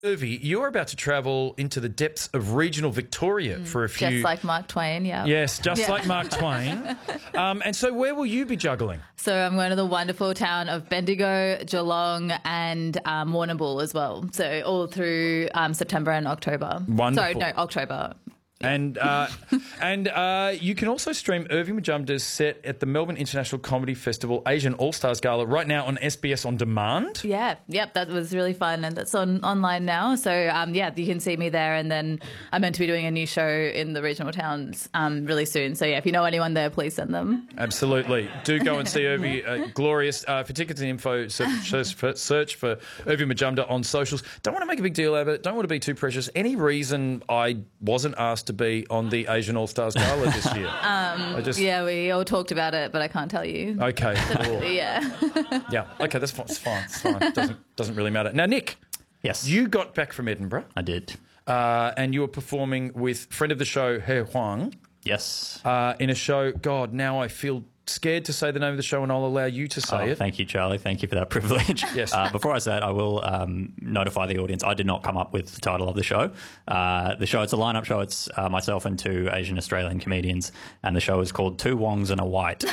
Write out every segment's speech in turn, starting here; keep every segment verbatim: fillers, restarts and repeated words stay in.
Irvi, you're about to travel into the depths of regional Victoria mm, for a few... Just like Mark Twain, yeah. Yes, just yeah. like Mark Twain. Um, and so where will you be juggling? So I'm going to the wonderful town of Bendigo, Geelong and um, Warrnambool as well. So all through um, September and October. Wonderful. Sorry, no, October. And uh, and uh, you can also stream Irvi Majumdar's set at the Melbourne International Comedy Festival Asian All-Stars Gala right now on S B S On Demand. Yeah, yep, that was really fun, and that's on online now. So, um, yeah, you can see me there, and then I'm meant to be doing a new show in the regional towns um, really soon. So, yeah, if you know anyone there, please send them. Absolutely. Do go and see Irvi. Uh, glorious. Uh, for tickets and info, search, search for, search for Irvi Majumdar on socials. Don't want to make a big deal out of it. Don't want to be too precious. Any reason I wasn't asked to be on the Asian All-Stars Gala this year? Um, I just... Yeah, we all talked about it, but I can't tell you. Okay. Cool. Yeah. Yeah. Okay, that's fine. It's fine. It's fine. Doesn't, doesn't really matter. Now, Nick. Yes. You got back from Edinburgh. I did. Uh, and you were performing with friend of the show, He Huang. Yes. Uh, in a show, God, now I feel scared to say the name of the show and I'll allow you to say oh, it. Thank you, Charlie. Thank you for that privilege. Yes. Uh, before I say it, I will um, notify the audience. I did not come up with the title of the show. Uh, the show, it's a lineup show. It's uh, myself and two Asian Australian comedians, and the show is called Two Wongs and a White.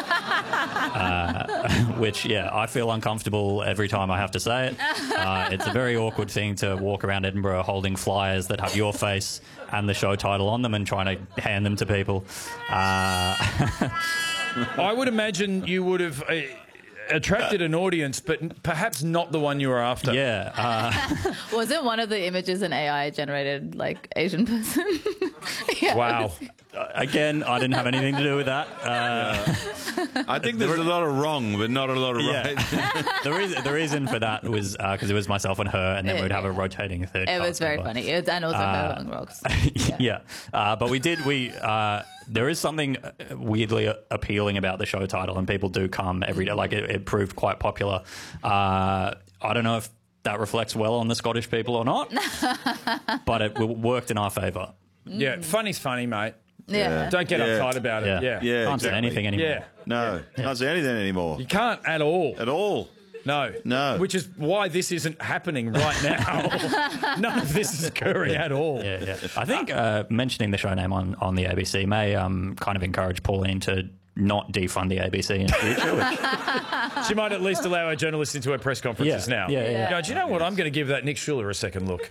uh, which, yeah, I feel uncomfortable every time I have to say it. Uh, it's a very awkward thing to walk around Edinburgh holding flyers that have your face and the show title on them and trying to hand them to people. Uh, I would imagine you would have uh, attracted an audience, but perhaps not the one you were after. Yeah. Uh, Wasn't one of the images an A I generated, like, Asian person? Yeah. Wow. Again, I didn't have anything to do with that. Uh, I think there's a lot of wrong, but not a lot of yeah. right. the, reason, the reason for that was because uh, it was myself and her, and then It- we'd have a rotating third. It was cast very member. funny. It, and also Uh, her on rocks. yeah, yeah. Uh, but we did. We uh, there is something weirdly appealing about the show title, and people do come every day. Like it, it proved quite popular. Uh, I don't know if that reflects well on the Scottish people or not, but it w- worked in our favour. Yeah, funny's funny, mate. Yeah. Don't get Yeah. uptight about it. Yeah, Yeah. Yeah, can't say exactly. anything anymore. Yeah. No, can't say anything anymore. You can't at all. At all. No. No. Which is why this isn't happening right now. None of this is occurring at all. Yeah, yeah. I think uh, mentioning the show name on, on the A B C may um, kind of encourage Pauline to not defund the A B C in the future. Which, She might at least allow her journalists into her press conferences Yeah. now. Yeah, yeah. Go, do you know what? I'm going to give that Nick Schuler a second look.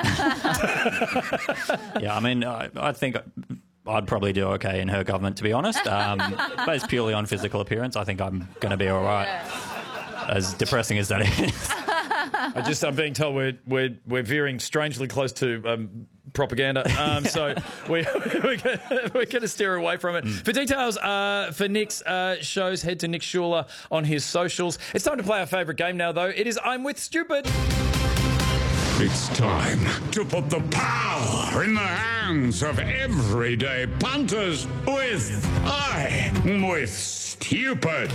yeah, I mean, I, I think I'd probably do okay in her government, to be honest. Um, based purely on physical appearance, I think I'm going to be all right. As depressing as that is. I just, I'm being told we're we're we're veering strangely close to um, propaganda, um, so we we're gonna, we're going to steer away from it. Mm. For details uh, for Nick's uh, shows, head to Nick Schuler on his socials. It's time to play our favourite game now, though. It is I'm with Stupid. It's time to put the power in the hands of everyday punters with I'm with Stupid.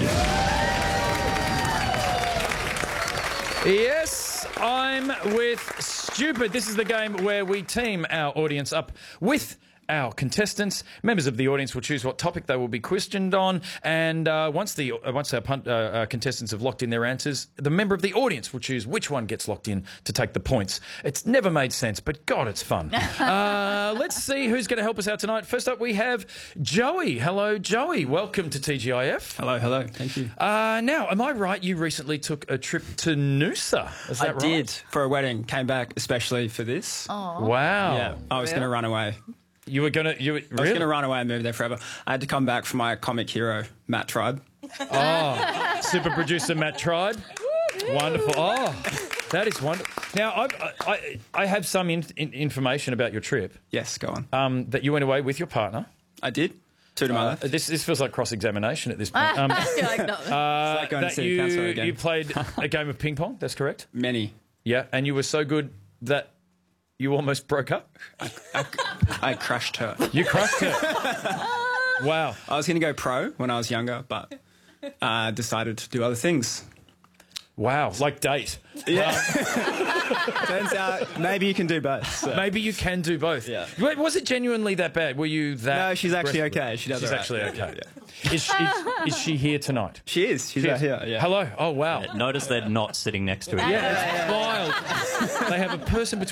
Yes, I'm with Stupid. This is the game where we team our audience up with our contestants. Members of the audience will choose what topic they will be questioned on, and uh, once the uh, once our punt, uh, uh, contestants have locked in their answers, the member of the audience will choose which one gets locked in to take the points. It's never made sense, but God, it's fun. uh, let's see who's going to help us out tonight. First up, we have Joey. Hello, Joey. Welcome to T G I F. Hello, hello. Thank you. Uh, now, am I right? You recently took a trip to Noosa. Is that I right? did for a wedding. Came back especially for this. Oh. Wow. Yeah, I was going to run away. You were gonna. You were, I was really? going to run away and move there forever. I had to come back for my comic hero, Matt Tribe. Oh, super producer Matt Tribe. Wonderful. Oh, that is wonderful. Now, I I, I have some in, in, information about your trip. Yes, go on. Um, that you went away with your partner. I did. Two to my Uh, left. this this feels like cross examination at this point. Um, I feel like no. uh, like going to that see you the counselor again. you played a game of ping pong. That's correct. Many. Yeah, and you were so good that you almost broke up. I, I crushed her. You crushed her. Wow. I was going to go pro when I was younger, but uh, decided to do other things. Wow. Like date. Yeah. Turns out maybe you can do both. So. Maybe you can do both. Yeah. Wait, was it genuinely that bad? Were you that? No, she's actually aggressive? okay. She does She's all right. actually Yeah, okay. yeah. Is, she, is, is she here tonight? She is. She's She out is. here. Yeah. Hello. Oh wow. Notice they're not sitting next to each other. Yeah, it's wild. They have a person between.